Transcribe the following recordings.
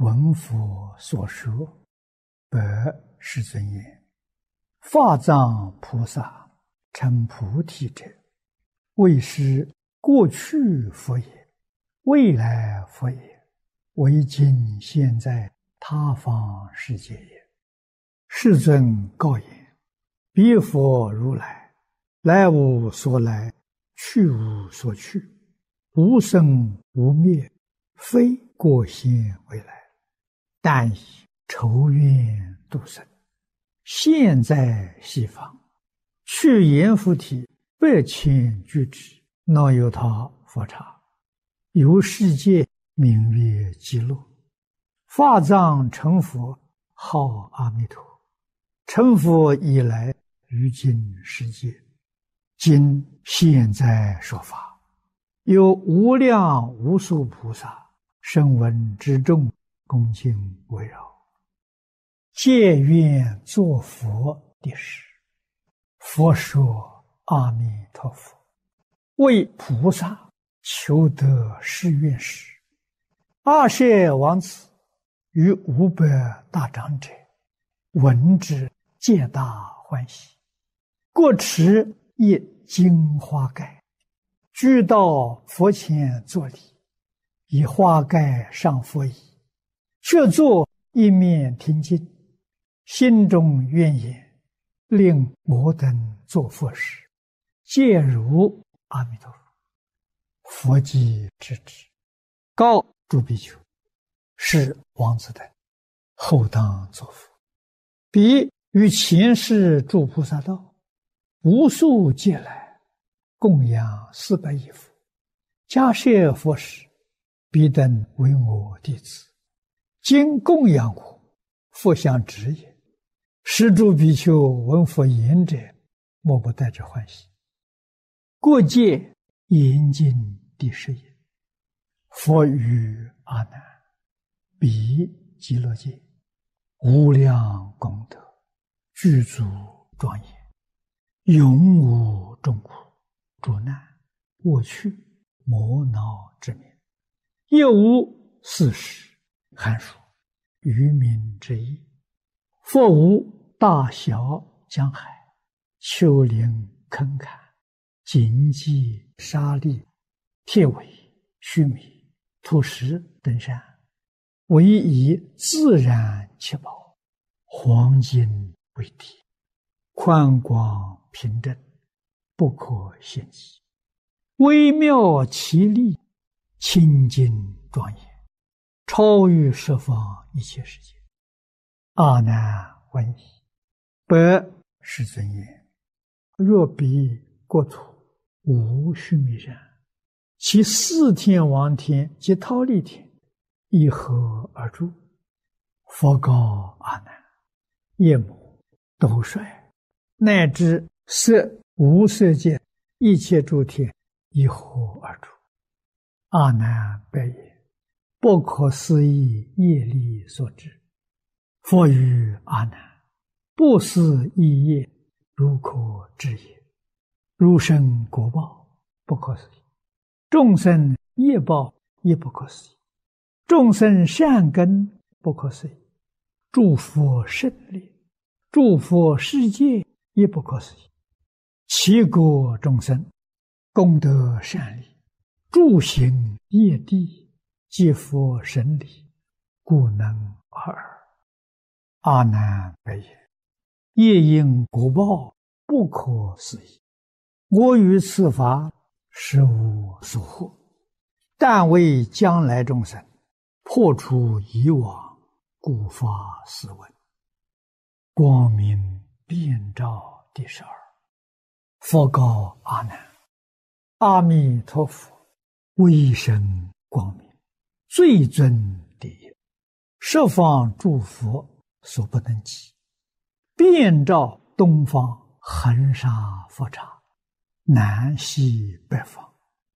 闻佛所说，白世尊言：法藏菩萨成菩提者，为是过去佛也，未来佛也，为今现在他方世界也。世尊告言：彼佛如来，来无所来，去无所去，无生无灭，非过现未来，但以筹愿度生。现在西方，去阎浮提8,000俱胝，那由他佛刹，由世界名曰极乐。法藏成佛，号阿弥陀。成佛以来，于今世界，今现在说法，有无量无数菩萨声闻之众，恭敬围绕，皆愿作佛的事。佛说：阿弥陀佛，为菩萨求得誓愿时，阿舍王子与500大长者闻之，皆大欢喜，各持一金花盖，俱到佛前作礼，以花盖上佛椅，却坐一面听经，心中愿言：令我等作佛时，皆如阿弥陀佛。佛即知之，告诸比丘：是王子等后当作佛。彼于前世诸菩萨道，无数劫来，供养400亿佛，迦叶佛时，彼等为我弟子，今供养我，佛相指也。是诸比丘闻佛言者，莫不带着欢喜。过界严禁第10也。佛语阿难：彼极乐界无量功德，具足庄严，永无众苦、诸难、恶趣、魔恼之名，也无四时、寒暑、愚民之意。佛无大小江海、丘陵坑坎、荆棘沙砾、铁苇须弥、土石等山，唯以自然七宝、黄金为体，宽广平正，不可限计，微妙奇丽，清净庄严，超于十方一切世界。阿难闻已，白世尊言：若彼国土无须弥山，其4天王天及忉利天，以何而住？佛告阿难：夜幕、斗率，乃至色无色界一切诸天，以何而住？阿难白言：不可思议业力所致。佛语阿难：不思议业，如可知也。如生果报，不可思议；众生业报，也不可思议；众生善根，不可思议；诸佛胜利，诸佛世界，也不可思议。其国众生功德善利，诸行业地，皆佛神力，故能尔。阿难白言：业因果报，不可思议。我于此法实无所获，但为将来众生破除以往，故发斯文。光明遍照第12。佛告阿难：阿弥陀佛威神光明，最尊第一，十方诸佛所不能及，遍照东方恒沙佛刹，南西北方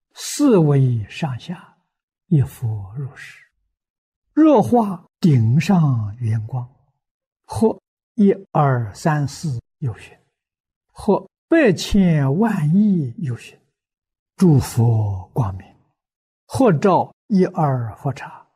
4维上下，一佛如是。若化顶上圆光，或1、2、3、4有寻，或100千万亿有寻，诸佛光明，或照1、2佛刹，